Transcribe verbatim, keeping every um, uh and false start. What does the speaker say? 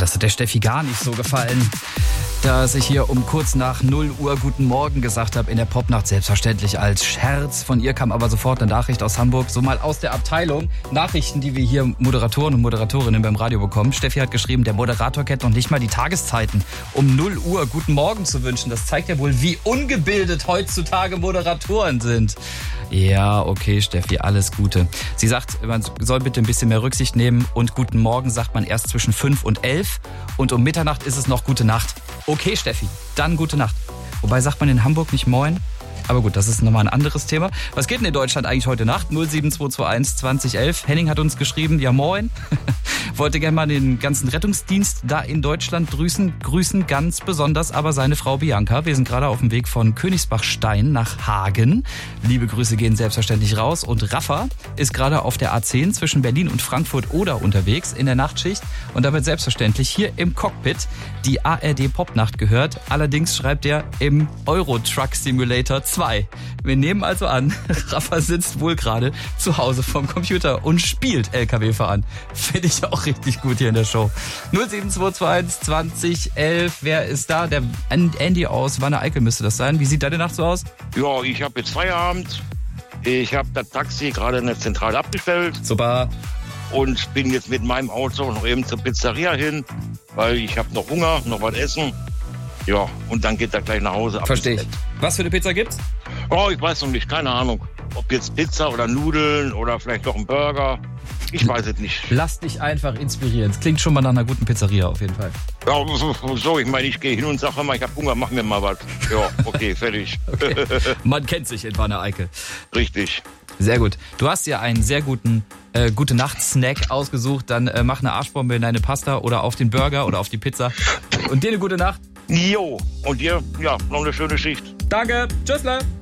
Das hat der Steffi gar nicht so gefallen, dass ich hier um kurz nach null Uhr Guten Morgen gesagt habe in der Popnacht, selbstverständlich als Scherz. Von ihr kam aber sofort eine Nachricht aus Hamburg, so mal aus der Abteilung. Nachrichten, die wir hier Moderatoren und Moderatorinnen beim Radio bekommen. Steffi hat geschrieben, der Moderator kennt noch nicht mal die Tageszeiten, um null Uhr Guten Morgen zu wünschen. Das zeigt ja wohl, wie ungebildet heutzutage Moderatoren sind. Ja, okay, Steffi, alles Gute. Sie sagt, man soll bitte ein bisschen mehr Rücksicht nehmen und Guten Morgen sagt man erst zwischen fünf und elf und um Mitternacht ist es noch Gute Nacht. Okay, Steffi, dann Gute Nacht. Wobei sagt man in Hamburg nicht Moin? Aber gut, das ist nochmal ein anderes Thema. Was geht denn in Deutschland eigentlich heute Nacht? null sieben zwei zwei eins zwanzig elf. Henning hat uns geschrieben, ja moin. Wollte gerne mal den ganzen Rettungsdienst da in Deutschland grüßen. Grüßen ganz besonders aber seine Frau Bianca. Wir sind gerade auf dem Weg von Königsbachstein nach Hagen. Liebe Grüße gehen selbstverständlich raus. Und Rafa ist gerade auf der A zehn zwischen Berlin und Frankfurt-Oder unterwegs in der Nachtschicht. Und damit selbstverständlich hier im Cockpit die A R D Popnacht gehört. Allerdings schreibt er im Euro Truck Simulator zwei. Wir nehmen also an, Rafa sitzt wohl gerade zu Hause vom Computer und spielt L K W fahren. Finde ich auch richtig gut hier in der Show. null sieben zwei zwei eins zwanzig elf. Wer ist da? Der Andy aus Wanne-Eickel müsste das sein. Wie sieht deine Nacht so aus? Ja, ich habe jetzt Feierabend. Ich habe das Taxi gerade in der Zentrale abgestellt. Super. Und bin jetzt mit meinem Auto noch eben zur Pizzeria hin, weil ich habe noch Hunger, noch was essen. Ja, und dann geht er gleich nach Hause. Verstehe ich. Was für eine Pizza gibt's? Oh, ich weiß noch nicht, keine Ahnung. Ob jetzt Pizza oder Nudeln oder vielleicht doch ein Burger. Ich weiß es nicht. Lass dich einfach inspirieren. Es klingt schon mal nach einer guten Pizzeria auf jeden Fall. Ja, so, ich meine, ich gehe hin und sage immer, ich habe Hunger, mach mir mal was. Ja, okay, fertig. Okay. Man kennt sich in Wanne-Eickel. Richtig. Sehr gut. Du hast ja einen sehr guten äh, Gute-Nacht-Snack ausgesucht. Dann äh, mach eine Arschbombe in deine Pasta oder auf den Burger oder auf die Pizza. Und dir eine gute Nacht. Jo, und dir, ja, noch eine schöne Schicht. Danke. Tschüssle.